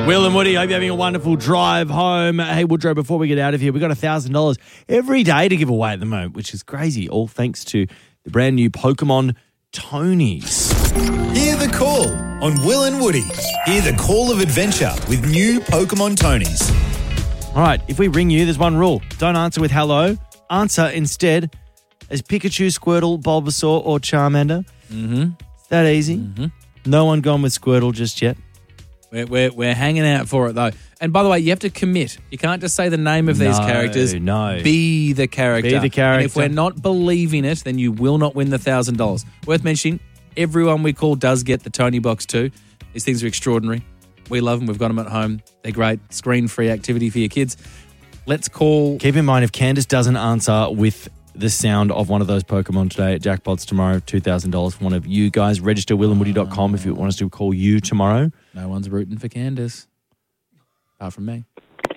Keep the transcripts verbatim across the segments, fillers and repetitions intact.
Will and Woody, hope you're having a wonderful drive home. Hey, Woodrow, before we get out of here, we've got one thousand dollars every day to give away at the moment, which is crazy, all thanks to the brand new Pokemon Tonys. Hear the call on Will and Woody. Hear the call of adventure with new Pokemon Tonys. All right, if we ring you, there's one rule. Don't answer with hello. Answer instead as Pikachu, Squirtle, Bulbasaur, or Charmander. Mm-hmm. It's that easy. Mm-hmm. No one gone with Squirtle just yet. We're, we're, we're hanging out for it, though. And by the way, you have to commit. You can't just say the name of these No, characters. no. Be the character. Be the character. And if we're not believing it, then you will not win the one thousand dollars. Worth mentioning, everyone we call does get the Tony box too. These things are extraordinary. We love them. We've got them at home. They're great. Screen-free activity for your kids. Let's call... Keep in mind, if Candace doesn't answer with the sound of one of those Pokemon today at Jackpots tomorrow, two thousand dollars for one of you guys. Register will and woody dot com if you want us to call you tomorrow. No one's rooting for Candace. Apart from me.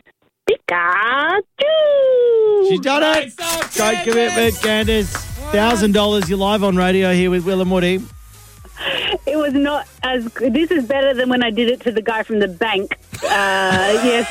Pikachu! She's done it! Great commitment, Candace. one thousand dollars. You're live on radio here with Will and Woody. It was not as good. This is better than when I did it to the guy from the bank. Uh, yes.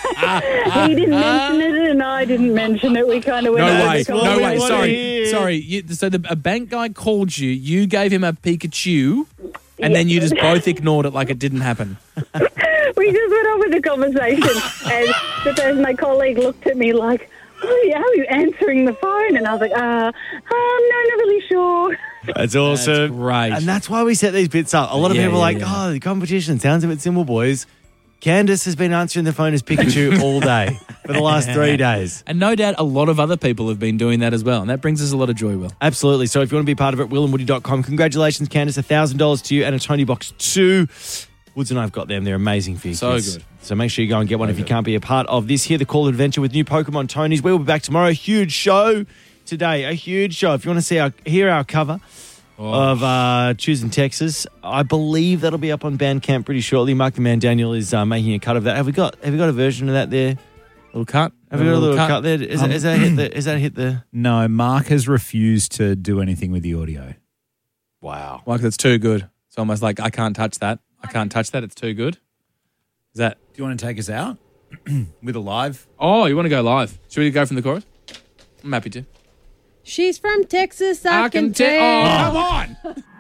He didn't mention it and I didn't mention it. We kind of went No over way. the No we way. wanna Sorry. hear. Sorry. You, so the, a bank guy called you. You gave him a Pikachu. And then you just both ignored it like it didn't happen. We just went on with the conversation. And the person, my colleague looked at me like, oh, yeah, how are you answering the phone? And I was like, uh, um, no, not really sure. That's awesome. That's great. And that's why we set these bits up. A lot of Yeah, people are yeah, like, yeah. oh, the competition sounds a bit simple, boys. Candace has been answering the phone as Pikachu all day for the last three days. And no doubt a lot of other people have been doing that as well. And that brings us a lot of joy, Will. Absolutely. So if you want to be part of it, will and woody dot com. Congratulations, Candace. one thousand dollars to you and a Tony Box two. Woods and I have got them. They're amazing for you So kids. good. So make sure you go and get one if you can't be a part of this. Here, the Call Adventure with new Pokemon Tonys. We will be back tomorrow. Huge show today. A huge show. If you want to see our hear our cover of uh, Choosing Texas, I believe that'll be up on Bandcamp pretty shortly. Mark the Man Daniel is uh, making a cut of that. Have we got Have we got a version of that there? Little cut. Have we got a little cut, there? Is, Um, that, is that hit the? Is that hit the? No, Mark has refused to do anything with the audio. Wow. Like, that's too good. It's almost like, I can't touch that. I can't touch that. It's too good. Is that... Do you want to take us out with a live? Oh, you want to go live? Should we go from the chorus? I'm happy to. She's from Texas, I, I can, can tell. tell. Oh, come on.